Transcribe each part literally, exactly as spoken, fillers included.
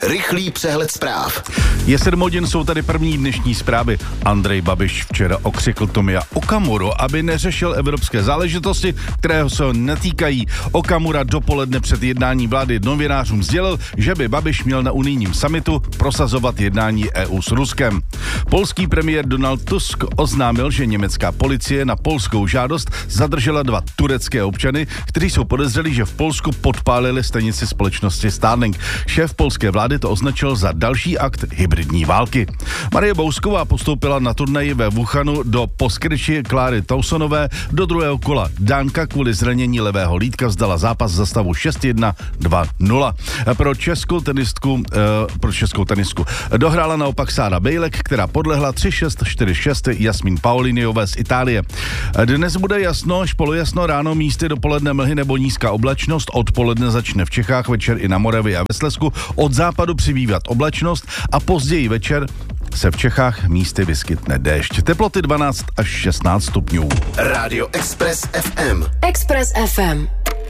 Rychlý přehled zpráv. Je sedm hodin, jsou tady první dnešní zprávy. Andrej Babiš včera okřikl Tomia Okamuru, aby neřešil evropské záležitosti, které se ho netýkají. Okamura dopoledne před jednání vlády novinářům sdělil, že by Babiš měl na unijním summitu prosazovat jednání E U s Ruskem. Polský premiér Donald Tusk oznámil, že německá policie na polskou žádost zadržela dva turecké občany, kteří jsou podezřelí, že v Polsku podpálili stanici společnosti Starlink. Šéf polské vlády to označil za další akt hybridní války. Marie Bousková postoupila na turnaji ve Wuhanu do poskryči Kláry Tausonové do druhého kola. Dánka kvůli zranění levého lítka vzdala zápas za stavu šest jedna dva nula. Pro českou tenistku, eh, pro českou tenistku dohrála naopak Sára Bejlek, která podlehla tři šest čtyři šest Jasmín Paoliniové z Itálie. Dnes bude jasno až polojasno, ráno místy dopoledne mlhy nebo nízká oblačnost, odpoledne začne v Čechách, večer i na Moravě a ve Slezsku, od západu přibývat oblačnost a později večer se v Čechách místy vyskytne déšť. Teploty dvanáct až šestnáct stupňů. Rádio Express F M. Express F M.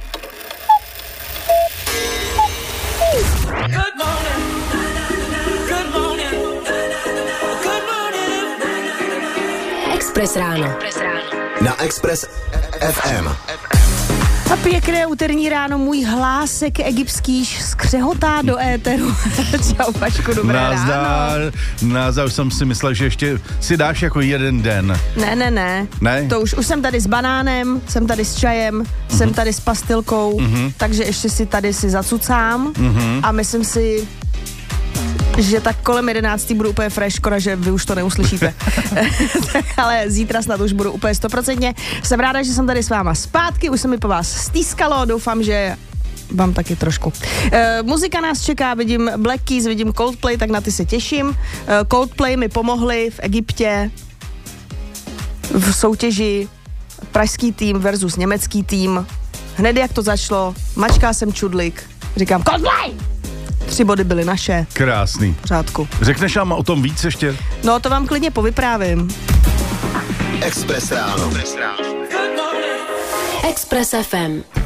Good morning. Good morning. Good morning. Express ráno. Na Express F M. A pěkné úterní ráno, můj hlásek egyptský skřehotá do éteru. Čau, Vašku, dobré Nazdar, ráno. nazdar, už jsem si myslel, že ještě si dáš jako jeden den. Ne, ne, ne. Ne? To už, už jsem tady s banánem, jsem tady s čajem, mm-hmm. jsem tady s pastilkou, mm-hmm. takže ještě si tady si zacucám mm-hmm. a myslím si, že tak kolem jedenáctý budu úplně fresh, škoda, že vy už to neuslyšíte. Ale zítra snad už budu úplně stoprocentně. Jsem ráda, že jsem tady s váma zpátky, už se mi po vás stýskalo, doufám, že vám taky trošku. E, muzika nás čeká, vidím Black Keys, vidím Coldplay, tak na ty se těším. E, Coldplay mi pomohli v Egyptě v soutěži pražský tým versus německý tým. Hned jak to začalo, mačká jsem čudlik, říkám Coldplay! Tři body byly naše. Krásný. Pořádku. Řekneš nám o tom víc ještě? No, to vám klidně povyprávím. Express ráno. Express F M.